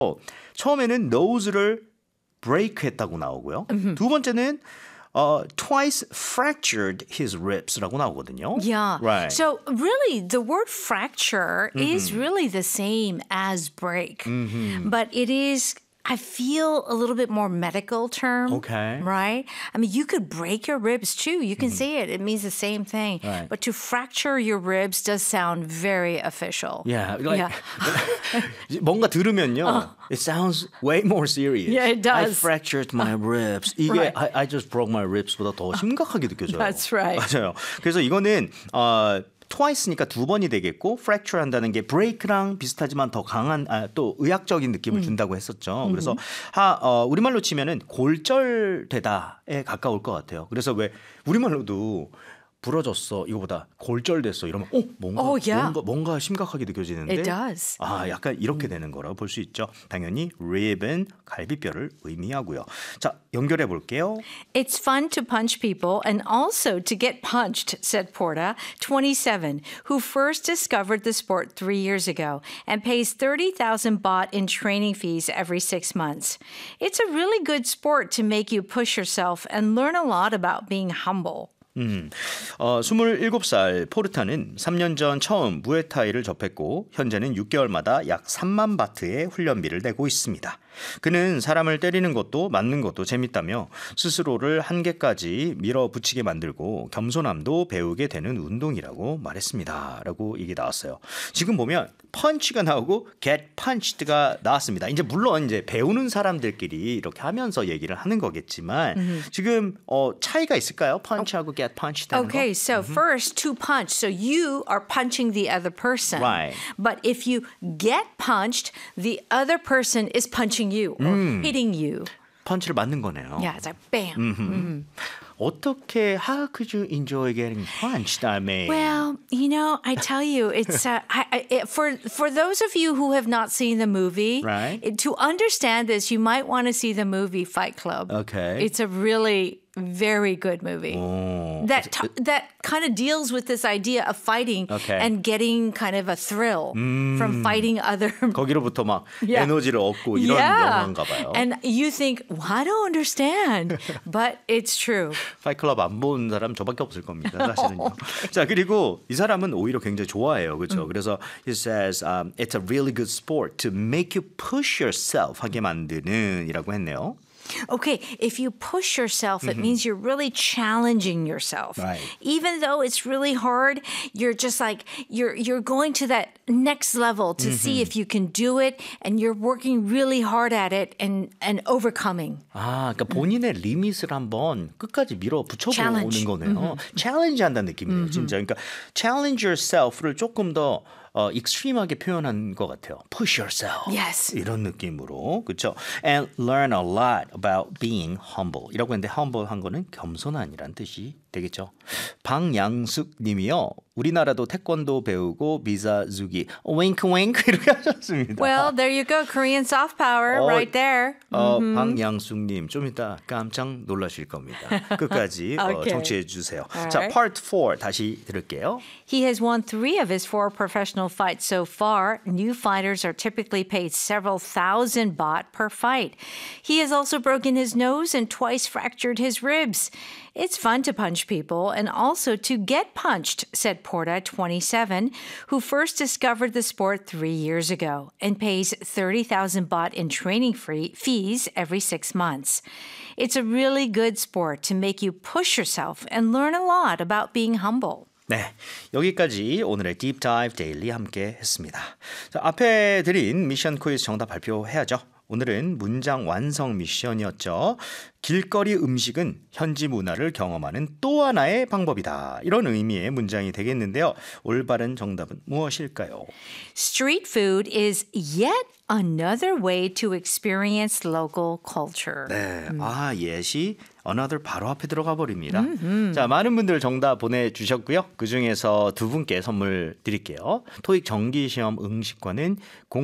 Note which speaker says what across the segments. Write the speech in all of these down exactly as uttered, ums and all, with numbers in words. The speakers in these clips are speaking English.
Speaker 1: 처음에는 nose를 break했다고 나오고요. 두 번째는 Uh, twice fractured his ribs라고 나오거든요.
Speaker 2: Yeah.
Speaker 1: Right.
Speaker 2: So really, the word fracture mm-hmm. is really the same as break, mm-hmm. but it is. I feel a little bit more medical term.
Speaker 1: Okay.
Speaker 2: Right? I mean, you could break your ribs too. You can mm-hmm. say it. It means the same thing.
Speaker 1: Right.
Speaker 2: But to fracture your ribs does sound very official.
Speaker 1: Yeah. Like,
Speaker 2: yeah.
Speaker 1: 뭔가 들으면요. Uh, it sounds way more serious.
Speaker 2: Yeah, it does.
Speaker 1: I fractured my ribs. 이게
Speaker 2: right.
Speaker 1: I, I just broke my ribs보다 더 심각하게 느껴져요.
Speaker 2: That's right.
Speaker 1: 맞아요. 그래서 이거는 어, twice니까 두 번이 되겠고 fracture 한다는 게 break랑 비슷하지만 더 강한 아, 또 의학적인 느낌을 음. 준다고 했었죠. 음. 그래서 하, 어, 우리말로 치면은 골절되다에 가까울 것 같아요. 그래서 왜 우리말로도 부러졌어 이거보다 골절됐어 이러면 어 뭔가
Speaker 2: oh, yeah.
Speaker 1: 뭔가 뭔가 심각하게 느껴지는데
Speaker 2: It does.
Speaker 1: 아 약간 이렇게 되는 거라고 볼 수 있죠. 당연히 rib은 갈비뼈를 의미하고요. 자 연결해 볼게요.
Speaker 2: It's fun to punch people and also to get punched, said Porta, twenty-seven, who first discovered the sport three years ago and pays thirty thousand baht in training fees every six months. It's a really good sport to make you push yourself and learn a lot about being humble.
Speaker 1: 음, 어, 스물일곱 살 포르타는 삼 년 전 처음 무에타이를 접했고 현재는 육 개월마다 약 삼만 바트의 훈련비를 내고 있습니다. 그는 사람을 때리는 것도 맞는 것도 재밌다며 스스로를 한계까지 밀어붙이게 만들고 겸손함도 배우게 되는 운동이라고 말했습니다. 라고 이게 나왔어요. 지금 보면 펀치가 나오고 get punched가 나왔습니다. 이제 물론 이제 배우는 사람들끼리 이렇게 하면서 얘기를 하는 거겠지만 mm-hmm. 지금 어, 차이가 있을까요? punch하고 get punched 하는
Speaker 2: Okay,
Speaker 1: 거?
Speaker 2: so mm-hmm. first to punch. So you are punching the other person.
Speaker 1: Right.
Speaker 2: But if you get punched, the other person is punching you or 음. hitting you.
Speaker 1: 펀치를 맞는 거네요.
Speaker 2: Yeah, it's like bam.
Speaker 1: Mm-hmm. Mm-hmm. 어떻게 how could you enjoy getting punched? I mean,
Speaker 2: well, you know, I tell you, it's uh, I, I, it, for for those of you who have not seen the movie,
Speaker 1: right?
Speaker 2: It, to understand this, you might want to see the movie Fight Club.
Speaker 1: Okay,
Speaker 2: it's a really very good movie
Speaker 1: oh.
Speaker 2: that t- that kind of deals with this idea of fighting
Speaker 1: okay.
Speaker 2: and getting kind of a thrill
Speaker 1: 음.
Speaker 2: from fighting other.
Speaker 1: 거기로부터 막
Speaker 2: yeah.
Speaker 1: 에너지를 얻고 이런
Speaker 2: yeah.
Speaker 1: 영화인가 봐요.
Speaker 2: And you think, well, I don't understand, but it's true.
Speaker 1: 파이클럽 안 본 사람 저밖에 없을 겁니다. 사실은요. okay. 자 그리고 이 사람은 오히려 굉장히 좋아해요, 그렇죠? 음. 그래서 he says um, it's a really good sport to make you push yourself 하게 만드는이라고 했네요.
Speaker 2: Okay, if you push yourself, it mm-hmm. means you're really challenging yourself.
Speaker 1: Right.
Speaker 2: Even though it's really hard, you're just like you're you're going to that next level to mm-hmm. see if you can do it, and you're working really hard at it and and overcoming.
Speaker 1: 아, 그러니까 본인의 mm-hmm. 리밋을 한번 끝까지 밀어 붙여보는 거네요. Mm-hmm. 챌린지 한다는 느낌이에요, mm-hmm. 진짜. 그러니까 challenge yourself를 조금 더 어, 익스트림하게 표현한 것 같아요. Push yourself.
Speaker 2: Yes.
Speaker 1: 이런 느낌으로. 그렇죠? And learn a lot about being humble. 이라고 했는데 humble 한 거는 겸손한이란 뜻이 되겠죠. 방양숙 님이요. 우리나라도 태권도 배우고 비자 주기. 윙크 윙크 이렇게 하셨습니다.
Speaker 2: Well, there you go. Korean soft power
Speaker 1: 어,
Speaker 2: right there.
Speaker 1: 어,
Speaker 2: mm-hmm.
Speaker 1: 방양숙 님 좀 이따 깜짝 놀라실 겁니다. 끝까지
Speaker 2: okay.
Speaker 1: 어, 청취해 주세요.
Speaker 2: All
Speaker 1: 자,
Speaker 2: right.
Speaker 1: part four 다시 들을게요.
Speaker 2: He has won three of his four professional fights so far. New fighters are typically paid several thousand baht per fight. He has also broken his nose and twice fractured his ribs. It's fun to punch people and also to get punched, said Porta, twenty-seven, who first discovered the sport three years ago and pays thirty thousand baht in training free fees every six months. It's a really good sport to make you push yourself and learn a lot about being humble.
Speaker 1: 네, 여기까지 오늘의 딥 다이브 데일리 함께 했습니다. 자, 앞에 드린 미션 퀴즈 정답 발표해야죠. 오늘은 문장 완성 미션이었죠. 길거리 음식은 현지 문화를 경험하는 또 하나의 방법이다. 이런 의미의 문장이 되겠는데요. 올바른 정답은 무엇일까요?
Speaker 2: Street food is yet another way to experience local culture.
Speaker 1: 네, 음. 아 예시 another 바로 앞에 들어가 버립니다. 음흠. 자, 많은 분들 정답 보내주셨고요. 그중에서 두 분께 선물 드릴게요. 토익 정기시험 응시권은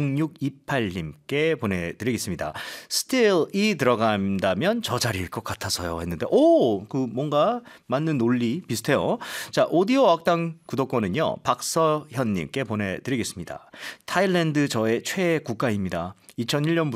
Speaker 1: 공육이팔 님께 보내드리겠습니다. still이 들어간다면 저 자리일 것 같아서요 했는데 오, 그 뭔가 맞는 논리 비슷해요. 자, 오디오 악당 구독권은요 박서현님께 보내드리겠습니다. 타일랜드 저의 최애 국가입니다. 이천일 년부터